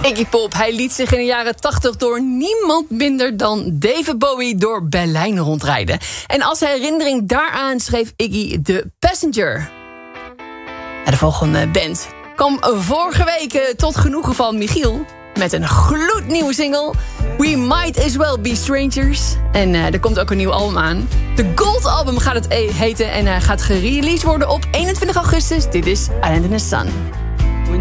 Iggy Pop, hij liet zich in de jaren 80 door niemand minder dan David Bowie door Berlijn rondrijden. En als herinnering daaraan schreef Iggy The Passenger. De volgende band kwam vorige week tot genoegen van Michiel met een gloednieuwe single. We Might As Well Be Strangers. En er komt ook een nieuw album aan. De Gold Album gaat het heten en gaat gereleased worden op 21 augustus. Dit is Island in the Sun.